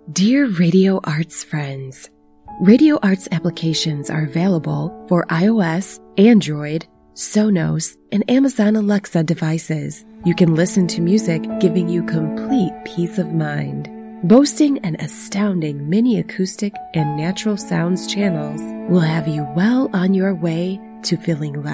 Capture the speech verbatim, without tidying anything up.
Dear Radio Arts friends, Radio Arts applications are available for iOS, Android, Sonos, and Amazon Alexa devices. You can listen to music giving you complete peace of mind. Boasting an astounding mini acoustic and natural sounds channels will have you well on your way to feeling